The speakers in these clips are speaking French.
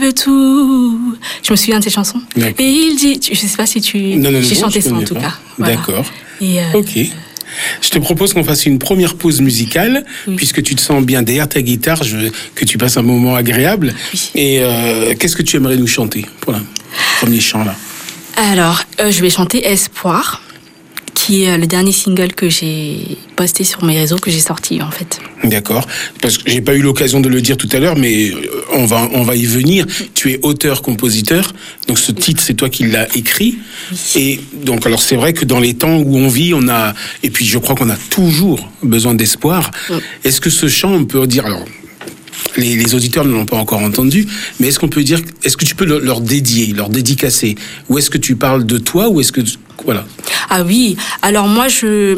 veut tout. Je me souviens de cette chanson. D'accord. Et il dit, je sais pas si tu... Non, J'ai chanté je ça en connais tout pas. cas. Voilà. D'accord. Et, Ok. Je te propose qu'on fasse une première pause musicale, puisque tu te sens bien derrière ta guitare, que tu passes un moment agréable. Oui. Et qu'est-ce que tu aimerais nous chanter pour le premier chant là? Alors, je vais chanter Espoir, qui est le dernier single que j'ai posté sur mes réseaux, que j'ai sorti en fait. D'accord. Parce que j'ai pas eu l'occasion de le dire tout à l'heure, mais on va y venir. Tu es auteur-compositeur, donc ce titre, c'est toi qui l'as écrit. Et donc, alors c'est vrai que dans les temps où on vit, et puis je crois qu'on a toujours besoin d'espoir. Est-ce que ce chant, on peut dire, alors, les auditeurs ne l'ont pas encore entendu, mais est-ce que tu peux leur dédier, leur dédicacer? Ou est-ce que tu parles de toi, ou est-ce que, voilà. Ah oui, alors moi je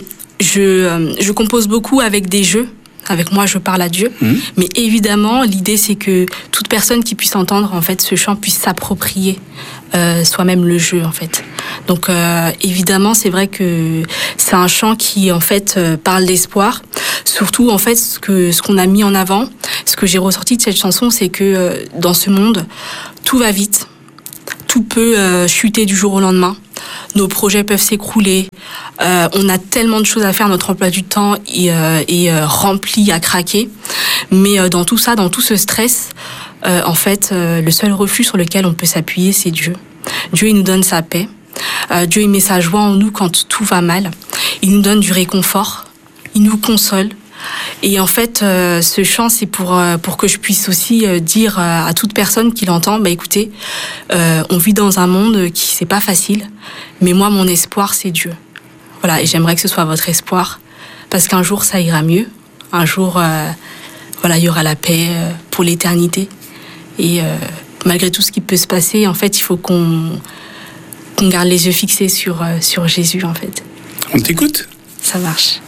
compose beaucoup avec des jeux. Avec moi, je parle à Dieu. Mais évidemment, l'idée, c'est que toute personne qui puisse entendre en fait ce chant puisse s'approprier soi-même le jeu en fait. Donc évidemment, c'est vrai que c'est un chant qui en fait parle d'espoir. Surtout en fait ce qu'on a mis en avant, ce que j'ai ressorti de cette chanson, c'est que dans ce monde, tout va vite, tout peut chuter du jour au lendemain. Nos projets peuvent s'écrouler. On a tellement de choses à faire. Notre emploi du temps est rempli à craquer. Mais dans tout ça, dans tout ce stress, en fait, le seul refuge sur lequel on peut s'appuyer, c'est Dieu. Dieu, il nous donne sa paix. Dieu, il met sa joie en nous quand tout va mal. Il nous donne du réconfort. Il nous console. Et en fait, ce chant, c'est pour que je puisse aussi dire à toute personne qui l'entend, bah écoutez, on vit dans un monde qui c'est pas facile, mais moi, mon espoir, c'est Dieu. Voilà, et j'aimerais que ce soit votre espoir, parce qu'un jour, ça ira mieux. Un jour, voilà, il y aura la paix pour l'éternité. Et malgré tout ce qui peut se passer, en fait, il faut qu'on garde les yeux fixés sur Jésus, en fait. On t'écoute? Ça marche.